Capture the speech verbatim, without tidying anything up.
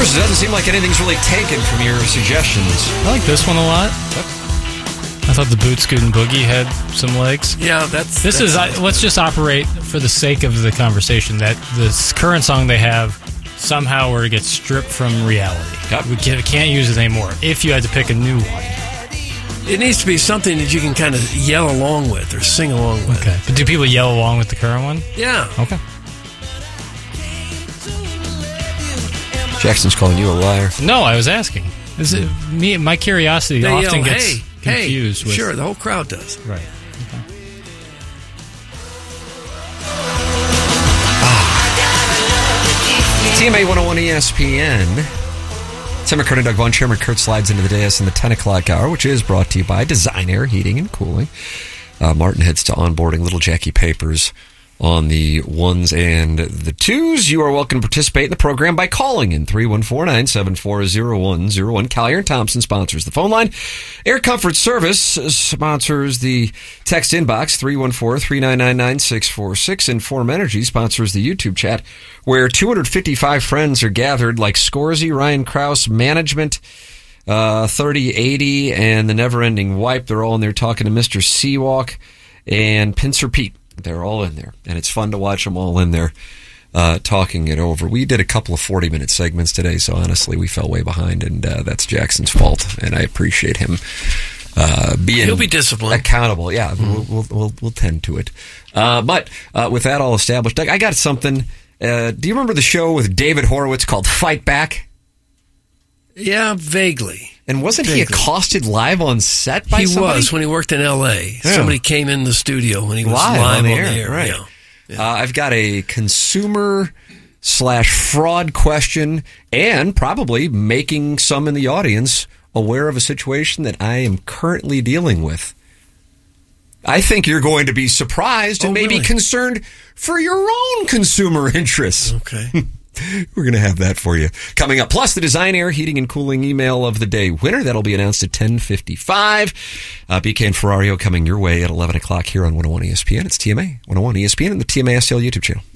Yours doesn't seem like anything's really taken from your suggestions. I like this one a lot. I thought the Boot Scootin' Boogie had some legs. Yeah, that's... This that's is... I, let's just operate for the sake of the conversation that this current song they have somehow where it gets stripped from reality. Yep. We can't, can't use it anymore. If you had to pick a new one. It needs to be something that you can kind of yell along with or sing along with. Okay. But do people yell along with the current one? Yeah. Okay. Jackson's calling you a liar. No, I was asking. Is it me? My curiosity They often yell, gets hey, confused hey. with... Sure, the whole crowd does. Right. T M A one oh one E S P N. Tim McCurdy, Doug Vaughn, Chairman Kurt slides into the dais in the ten o'clock hour, which is brought to you by Design Air Heating and Cooling. Uh, Martin heads to onboarding Little Jackie Papers on the ones and the twos. You are welcome to participate in the program by calling in three one four, nine seven four, zero one zero one. Collier and Thompson sponsors the phone line. Air Comfort Service sponsors the text inbox, three one four, three nine nine, nine six four six. Inform Energy sponsors the YouTube chat, where two hundred fifty-five friends are gathered like Scorsy, Ryan Krause, Management, uh, thirty eighty, and the Never Ending Wipe. They're all in there talking to Mister Seawalk and Pincer Pete. They're all in there, and it's fun to watch them all in there uh, talking it over. We did a couple of forty-minute segments today, so honestly, we fell way behind, and uh, that's Jackson's fault, and I appreciate him uh, being He'll be disciplined. accountable. Yeah, mm-hmm. we'll, we'll, we'll, we'll tend to it. Uh, but uh, with that all established, I got something. Uh, do you remember the show with David Horowitz called Fight Back? Yeah, vaguely. And wasn't vaguely. he accosted live on set by he somebody? He was when he worked in L A. Yeah. Somebody came in the studio when he was live, live on the on air. The air. Right. Yeah. Yeah. Uh, I've got a consumer slash fraud question and probably making some in the audience aware of a situation that I am currently dealing with. I think you're going to be surprised and Oh, maybe really? concerned for your own consumer interests. Okay. We're going to have that for you coming up. Plus, the Design Air Heating and Cooling email of the day winner. That'll be announced at ten fifty-five. Uh, B K and Ferrario coming your way at eleven o'clock here on one oh one E S P N. It's T M A one oh one E S P N and the T M A S T L YouTube channel.